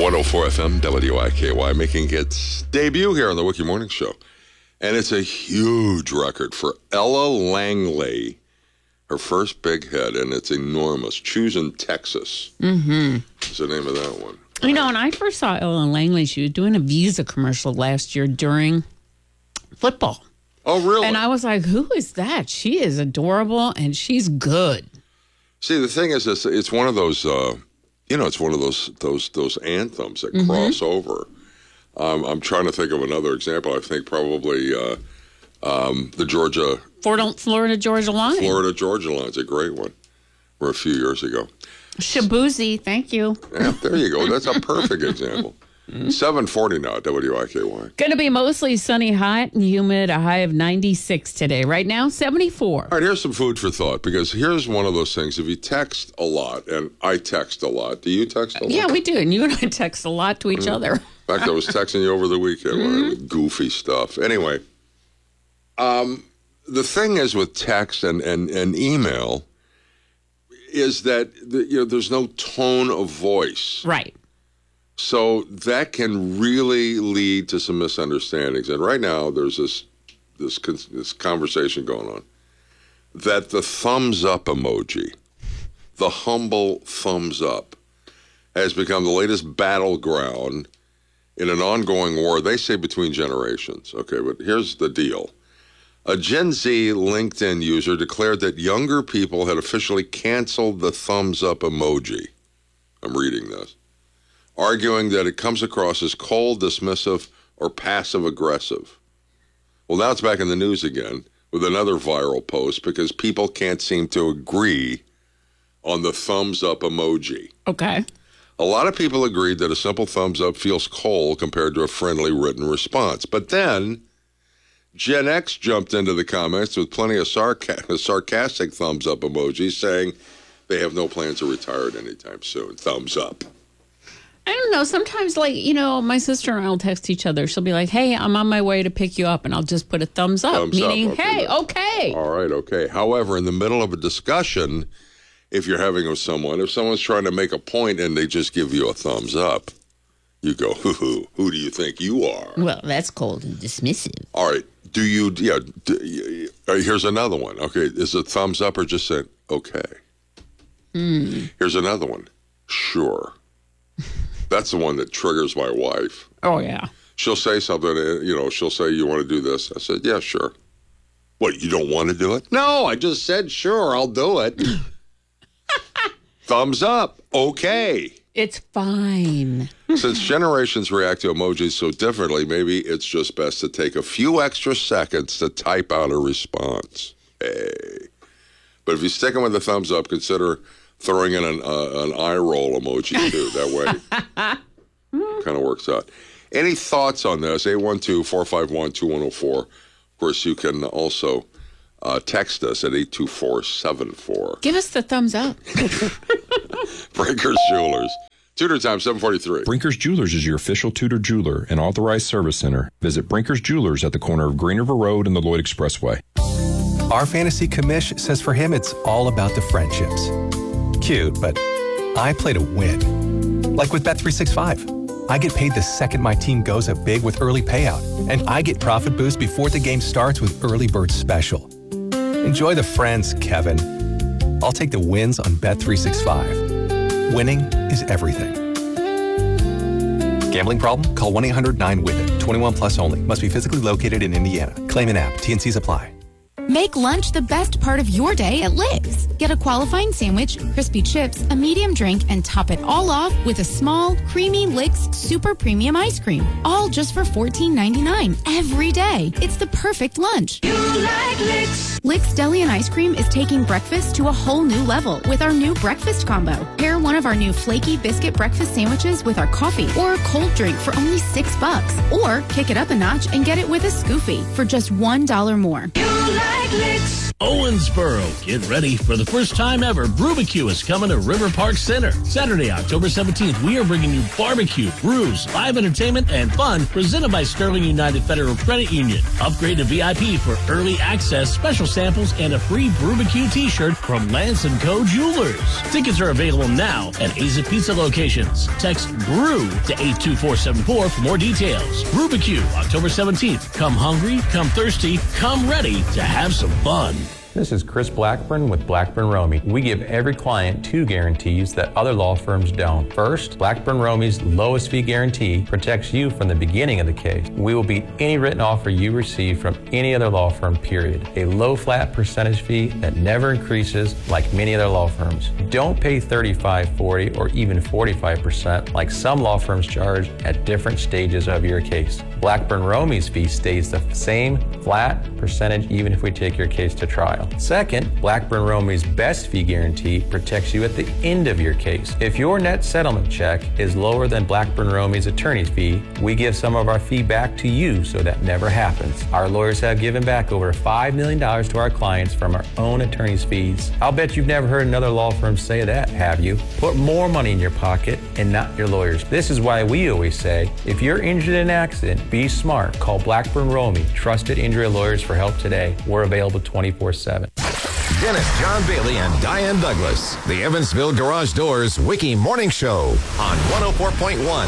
104 FM, WIKY, making its debut here on the Wiki Morning Show. And it's a huge record for Ella Langley, her first big hit, and it's enormous. Choosing Texas is the name of that one. You know, when I first saw Ella Langley, she was doing a Visa commercial last year during football. Oh, really? And I was like, who is that? She is adorable, and she's good. See, the thing is, it's one of those, it's one of those anthems that cross over. I'm trying to think of another example. I think probably the Georgia... Florida-Georgia line. Florida-Georgia line is a great one. Or a few years ago. Shabuzi, thank you. Yeah, there you go. That's a perfect example. 7:40 now at WIKY. Going to be mostly sunny, hot, and humid. A high of 96 today. Right now, 74. All right, here's some food for thought, because here's one of those things. If you text a lot, and I text a lot. Do you text a lot? Yeah, we do. And you and I text a lot to each other. In fact, I was texting you over the weekend with goofy stuff. Anyway, the thing is with text and email is that there's no tone of voice. Right. So that can really lead to some misunderstandings. And right now, there's this conversation going on that the thumbs up emoji, the humble thumbs up, has become the latest battleground in an ongoing war, they say, between generations. Okay, but here's the deal. A Gen Z LinkedIn user declared that younger people had officially canceled the thumbs up emoji. I'm reading this. Arguing that it comes across as cold, dismissive, or passive-aggressive. Well, now it's back in the news again with another viral post because people can't seem to agree on the thumbs-up emoji. Okay. A lot of people agreed that a simple thumbs-up feels cold compared to a friendly written response. But then Gen X jumped into the comments with plenty of sarcastic thumbs-up emojis saying they have no plans to retire anytime soon. Thumbs up. I don't know. Sometimes, my sister and I will text each other. She'll be like, hey, I'm on my way to pick you up. And I'll just put a thumbs up, meaning, hey, okay. All right, okay. However, in the middle of a discussion, if you're having with someone, if someone's trying to make a point and they just give you a thumbs up, you go, who do you think you are? Well, that's cold and dismissive. All right. Here's another one. Okay. Is it thumbs up or just say, okay? Here's another one. Sure. That's the one that triggers my wife. Oh, yeah. She'll say something, she'll say, you want to do this? I said, yeah, sure. What, you don't want to do it? No, I just said, sure, I'll do it. Thumbs up. Okay. It's fine. Since generations react to emojis so differently, maybe it's just best to take a few extra seconds to type out a response. Hey. But if you're sticking with the thumbs up, consider throwing in an eye roll emoji, too. That way, kind of works out. Any thoughts on this? 812-451-2104. Of course, you can also text us at 82474. Give us the thumbs up. Brinkers Jewelers. Tudor time, 7:43. Brinkers Jewelers is your official Tudor jeweler and authorized service center. Visit Brinkers Jewelers at the corner of Green River Road and the Lloyd Expressway. Our fantasy commish says for him it's all about the friendships. Cute, but I play to win. Like with Bet365. I get paid the second my team goes up big with early payout, and I get profit boost before the game starts with Early Bird Special. Enjoy the friends, Kevin. I'll take the wins on Bet365. Winning is everything. Gambling problem? Call 1-800-9-WITH-IT. 21 plus only. Must be physically located in Indiana. Claim an app. TNCs apply. Make lunch the best part of your day at Lick's. Get a qualifying sandwich, crispy chips, a medium drink, and top it all off with a small, creamy Lick's Super Premium Ice Cream. All just for $14.99 every day. It's the perfect lunch. You like Lick's. Lick's Deli and Ice Cream is taking breakfast to a whole new level with our new breakfast combo. Pair one of our new flaky biscuit breakfast sandwiches with our coffee or a cold drink for only $6. Or kick it up a notch and get it with a Scoofy for just $1 more. You like Lick's. Owensboro, get ready for the first time ever. Brewbecue is coming to River Park Center. Saturday, October 17th, we are bringing you barbecue, brews, live entertainment, and fun presented by Sterling United Federal Credit Union. Upgrade to VIP for early access, special samples, and a free Brewbecue t-shirt from Lance & Co. Jewelers. Tickets are available now at Aza Pizza locations. Text BREW to 82474 for more details. Brewbecue, October 17th. Come hungry, come thirsty, come ready to have some fun. This is Chris Blackburn with Blackburn Romey. We give every client 2 guarantees that other law firms don't. First, Blackburn Romey's lowest fee guarantee protects you from the beginning of the case. We will beat any written offer you receive from any other law firm, period. A low flat percentage fee that never increases like many other law firms. Don't pay 35%, 40%, or even 45% like some law firms charge at different stages of your case. Blackburn Romey's fee stays the same flat percentage even if we take your case to trial. Second, Blackburn Romey's best fee guarantee protects you at the end of your case. If your net settlement check is lower than Blackburn Romey's attorney's fee, we give some of our fee back to you so that never happens. Our lawyers have given back over $5 million to our clients from our own attorney's fees. I'll bet you've never heard another law firm say that, have you? Put more money in your pocket and not your lawyers. This is why we always say, if you're injured in an accident, be smart. Call Blackburn Romey, trusted injury lawyers, for help today. We're available 24/7. Dennis John Bailey and Diane Douglas. The Evansville Garage Doors Wiki Morning Show on 104.1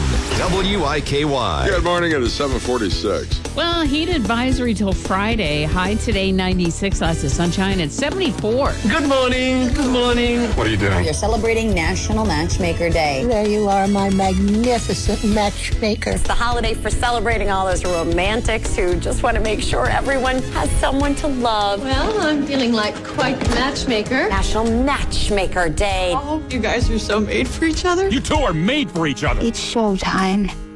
WIKY. Good morning. It is 7:46. Well, heat advisory till Friday. High today 96. Lots of sunshine at 74. Good morning. Good morning. What are you doing? You're celebrating National Matchmaker Day. There you are, my magnificent matchmaker. It's the holiday for celebrating all those romantics who just want to make sure everyone has someone to love. Well, I'm feeling like quite the matchmaker. National Matchmaker Day. Oh, you guys are so made for each other. You two are made for each other. It's showtime.